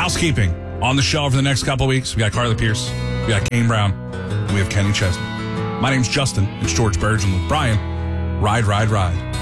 Housekeeping on the show for the next couple of weeks. We got Carly Pierce, we got Kane Brown, and we have Kenny Chesney. My name's Justin. It's George Bergen with Brian. Ride, ride, ride.